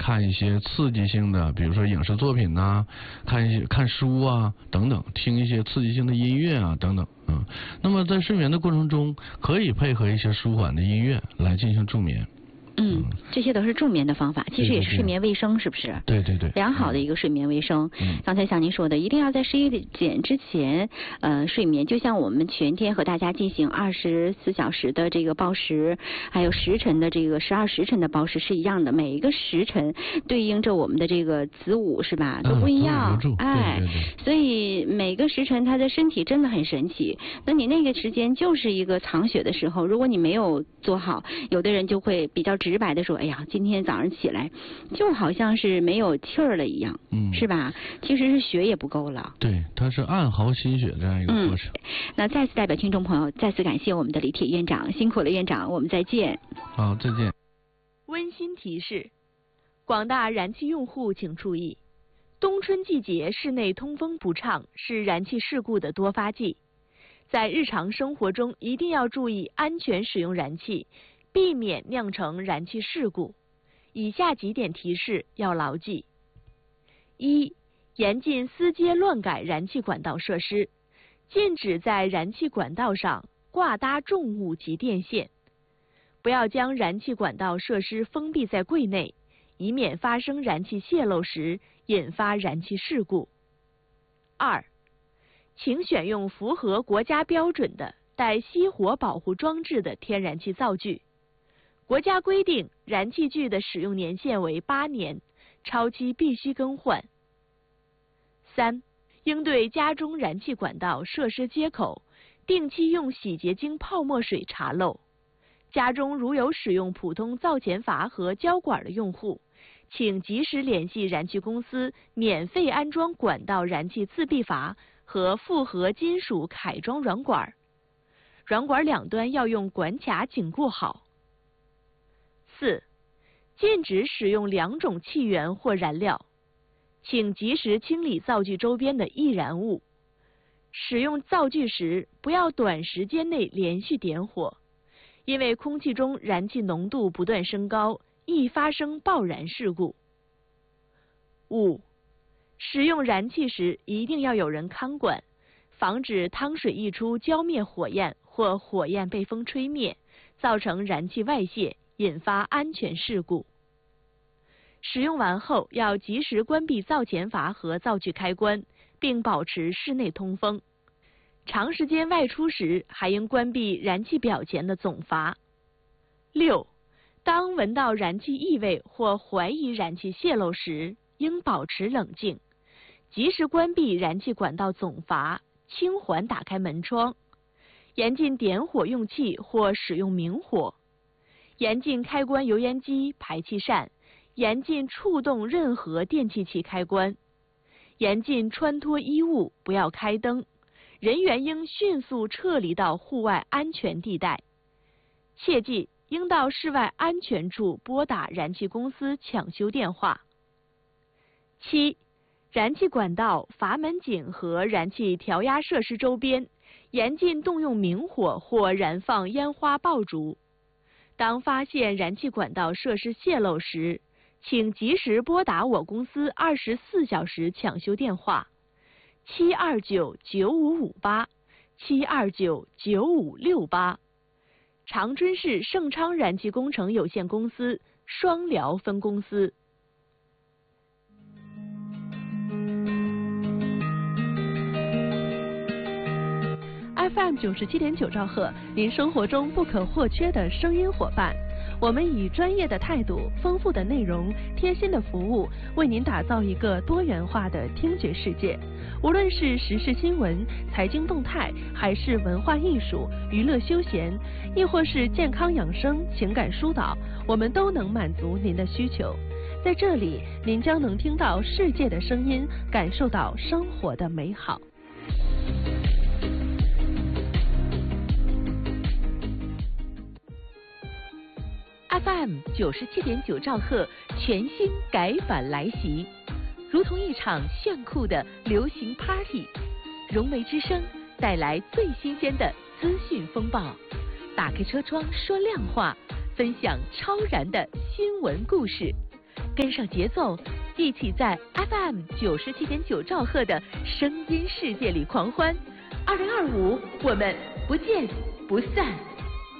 看一些刺激性的，比如说影视作品呐、看书啊等等，听一些刺激性的音乐啊等等。那么在睡眠的过程中，可以配合一些舒缓的音乐来进行助眠。 这些都是助眠的方法，其实也是睡眠卫生，是不是？ 对对对， 良好的一个睡眠卫生。刚才像您说的，一定要在11点之前睡眠，就像我们全天和大家进行24小时的这个报时，还有时辰的这个12时辰的报时是一样的，每一个时辰对应着我们的这个子午，是吧？都不一样。对，所以每个时辰它的身体真的很神奇。那你那个时间就是一个藏血的时候，如果你没有做好，有的人就会比较直白的说，哎呀，今天早上起来就好像是没有气儿了一样，是吧？其实是血也不够了。 对，它是暗耗心血这样一个过程。 那再次代表听众朋友再次感谢我们的李铁院长，辛苦了院长，我们再见。 好，再见。 温馨提示：广大燃气用户请注意，冬春季节室内通风不畅是燃气事故的多发季，在日常生活中一定要注意安全使用燃气，避免酿成燃气事故。以下几点提示要牢记：一、严禁私接乱改燃气管道设施，禁止在燃气管道上挂搭重物及电线，不要将燃气管道设施封闭在柜内，以免发生燃气泄漏时引发燃气事故。二、请选用符合国家标准的带熄火保护装置的天然气灶具。国家规定，燃气具的使用年限为8年，超期必须更换。三、应对家中燃气管道设施接口，定期用洗洁精泡沫水查漏。家中如有使用普通灶前阀和胶管的用户，请及时联系燃气公司免费安装管道燃气自闭阀和复合金属铠装软管，软管两端要用管卡紧固好。四、禁止使用2种气源或燃料，请及时清理灶具周边的易燃物。使用灶具时，不要短时间内连续点火，因为空气中燃气浓度不断升高，易发生爆燃事故。五、使用燃气时一定要有人看管，防止汤水溢出浇灭火焰或火焰被风吹灭，造成燃气外泄，引发安全事故。使用完后要及时关闭灶前阀和灶具开关，并保持室内通风。长时间外出时，还应关闭燃气表前的总阀。六、当闻到燃气异味或怀疑燃气泄漏时，应保持冷静，及时关闭燃气管道总阀，轻缓打开门窗，严禁点火用气或使用明火，严禁开关油烟机、排气扇，严禁触动任何电气器开关，严禁穿脱衣物，不要开灯，人员应迅速撤离到户外安全地带。切记，应到室外安全处拨打燃气公司抢修电话。七、燃气管道、阀门井和燃气调压设施周边，严禁动用明火或燃放烟花爆竹。当发现燃气管道设施泄漏时，请及时拨打我公司24小时抢修电话7299558 7299568，长春市盛昌燃气工程有限公司双辽分公司。 FM 97.9兆赫，您生活中不可或缺的声音伙伴。我们以专业的态度、丰富的内容、贴心的服务，为您打造一个多元化的听觉世界。无论是时事新闻、财经动态，还是文化艺术、娱乐休闲，亦或是健康养生、情感疏导，我们都能满足您的需求。在这里，您将能听到世界的声音，感受到生活的美好。FM 97.9兆赫全新改版来袭，如同一场炫酷的流行 Party， 融媒之声带来最新鲜的资讯风暴，打开车窗说亮话，分享超燃的新闻故事， 跟上节奏，一起在 FM 97.9兆赫的声音世界里狂欢。2025，我们不见不散。